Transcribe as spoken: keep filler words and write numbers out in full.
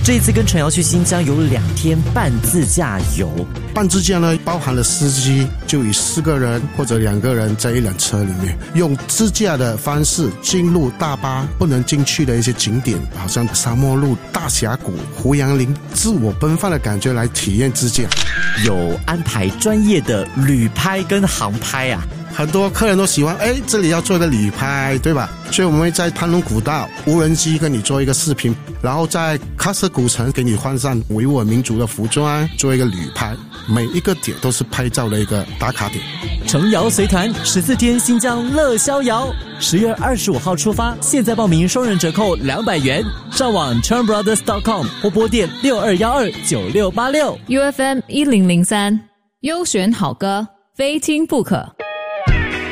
这一次跟陈瑶去新疆有两天半自驾游。 半自驾呢，包含了司机，就以四个人或者两个人在一辆车里面，用自驾的方式进入大巴不能进去的一些景点，好像沙漠路、大峡谷、胡杨林，自我奔放的感觉来体验自驾。 有安排专业的旅拍跟航拍啊。 很多客人都喜欢，哎，这里要做一个旅拍，对吧？所以我们会在潘龙古道无人机跟你做一个视频，然后在喀什古城给你换上维吾尔民族的服装，做一个旅拍。每一个点都是拍照的一个打卡点。 程瑶随团十四天新疆乐逍遥，十月二十五号出发，现在报名双人折扣两百元。上网 churn brothers dot com 或拨电六二一二九六八六。 U F M 一零零三，优选好歌，非听不可。